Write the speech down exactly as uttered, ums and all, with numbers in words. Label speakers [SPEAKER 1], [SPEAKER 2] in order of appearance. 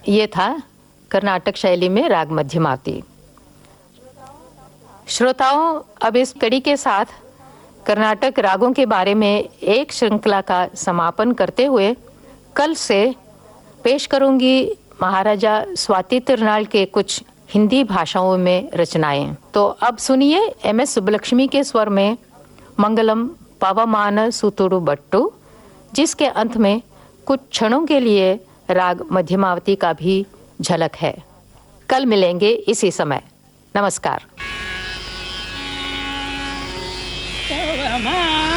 [SPEAKER 1] ये था कर्नाटक शैली में राग मध्यमावती। श्रोताओं, अब इस कड़ी के साथ कर्नाटक रागों के बारे में एक श्रृंखला का समापन करते हुए कल से पेश करूंगी महाराजा स्वाति तिरुनाल के कुछ हिंदी भाषाओं में रचनाएं। तो अब सुनिए एम एस सुब्बलक्ष्मी के स्वर में मंगलम पवमान सुतुरु बट्टू, जिसके अंत में कुछ क्षणों के लिए राग मध्यमावती का भी झलक है। कल मिलेंगे इसी समय। नमस्कार।